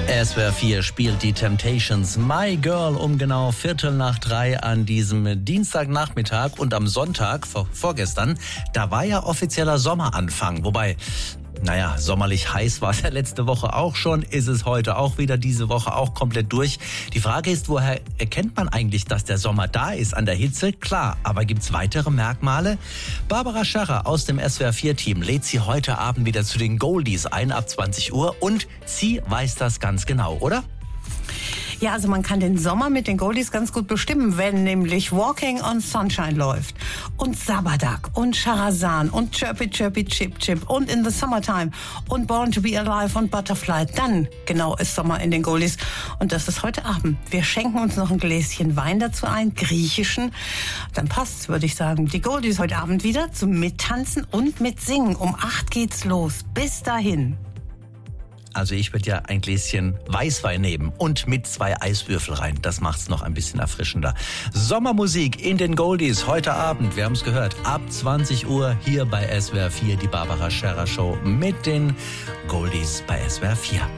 SWR 4 spielt die Temptations My Girl um genau 2:45 an diesem Dienstagnachmittag. Und am Sonntag, vorgestern, da war ja offizieller Sommeranfang. Wobei, sommerlich heiß war es ja letzte Woche auch schon, ist es heute auch wieder, diese Woche auch komplett durch. Die Frage ist, woher erkennt man eigentlich, dass der Sommer da ist? An der Hitze? Klar, aber gibt's weitere Merkmale? Barbara Scherrer aus dem SWR 4-Team lädt Sie heute Abend wieder zu den Goldies ein ab 20 Uhr und sie weiß das ganz genau, oder? Ja, also man kann den Sommer mit den Goldies ganz gut bestimmen, wenn nämlich Walking on Sunshine läuft und Sabadak und Sharazan und Chirpy Chirpy Chip Chip und In the Summertime und Born to be Alive und Butterfly. Dann genau ist Sommer in den Goldies und das ist heute Abend. Wir schenken uns noch ein Gläschen Wein dazu ein, griechischen. Dann passt's, würde ich sagen. Die Goldies heute Abend wieder zum Mittanzen und Mitsingen. Um 8 geht's los. Bis dahin. Also ich würde ja ein Gläschen Weißwein nehmen und mit 2 Eiswürfel rein. Das macht's noch ein bisschen erfrischender. Sommermusik in den Goldies heute Abend, wir haben es gehört, ab 20 Uhr hier bei SWR 4, die Barbara Scherrer Show mit den Goldies bei SWR 4.